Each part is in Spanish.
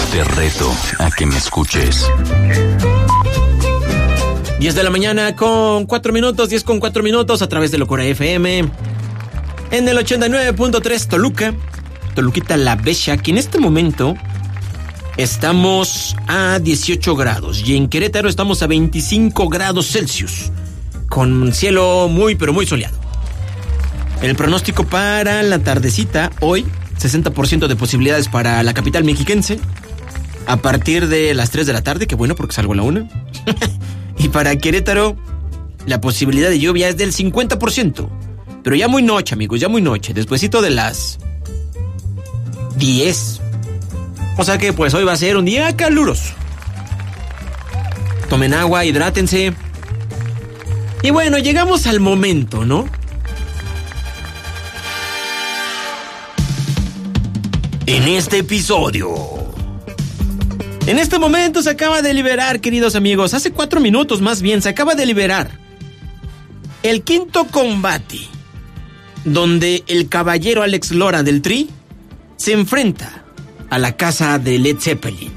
Te reto a que me escuches. 10 de la mañana con 4 minutos, 10 con 4 minutos a través de Locura FM. En el 89.3 Toluca, Toluquita La Bella, que en este momento estamos a 18 grados. Y en Querétaro estamos a 25 grados Celsius. Con cielo muy, pero muy soleado. El pronóstico para la tardecita, hoy, 60% de posibilidades para la capital mexiquense. A partir de las 3 de la tarde, que bueno, porque salgo a la 1. Y para Querétaro, la posibilidad de lluvia es del 50%. Pero ya muy noche, amigos, ya muy noche. Despuesito de las 10. O sea que pues hoy va a ser un día caluroso. Tomen agua, hidrátense. Y bueno, llegamos al momento, ¿no? En este episodio. En este momento se acaba de liberar, queridos amigos, hace 4 minutos más bien, se acaba de liberar el quinto combate, donde el caballero Alex Lora del Tri se enfrenta a la casa de Led Zeppelin.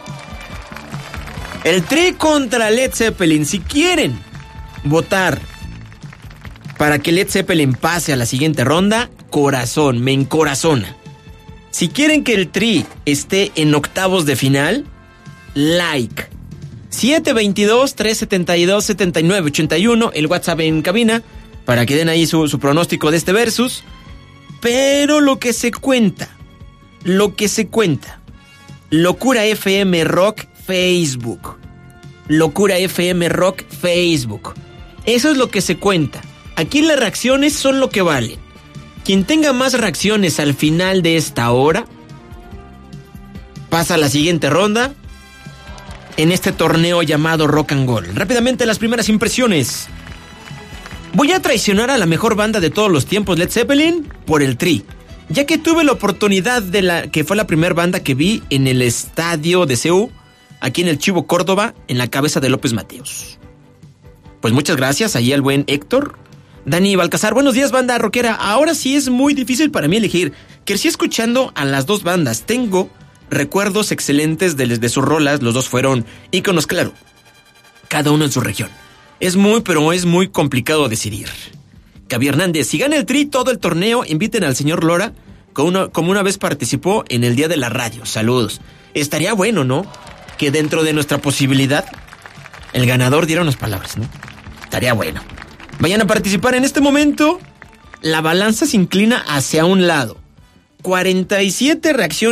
El Tri contra Led Zeppelin. Si quieren votar para que Led Zeppelin pase a la siguiente ronda, corazón, me encorazona. Si quieren que el Tri esté en octavos de final, like. 722-372-7981, el WhatsApp en cabina, para que den ahí su pronóstico de este versus. Pero lo que se cuenta, Locura FM Rock Facebook. Locura FM Rock Facebook. Eso es lo que se cuenta. Aquí las reacciones son lo que valen. Quien tenga más reacciones al final de esta hora pasa a la siguiente ronda en este torneo llamado Rock and Roll. Rápidamente las primeras impresiones. Voy a traicionar a la mejor banda de todos los tiempos, Led Zeppelin, por el Tri, ya que tuve la oportunidad que fue la primera banda que vi en el estadio de CU, aquí en el Chivo Córdoba, en la cabeza de López Mateos. Pues muchas gracias, ahí al buen Héctor. Dani Balcazar, buenos días, banda rockera. Ahora sí es muy difícil para mí elegir. Crecí escuchando a las dos bandas. Tengo recuerdos excelentes de sus rolas. Los dos fueron íconos, claro, cada uno en su región. Es muy, pero es muy complicado decidir. Gaby Hernández, si gana el Tri todo el torneo, inviten al señor Lora, como una vez participó en el Día de la Radio. Saludos. Estaría bueno, ¿no? Que dentro de nuestra posibilidad, el ganador diera unas palabras, ¿no? Estaría bueno. Vayan a participar en este momento. La balanza se inclina hacia un lado. 47 reacciones.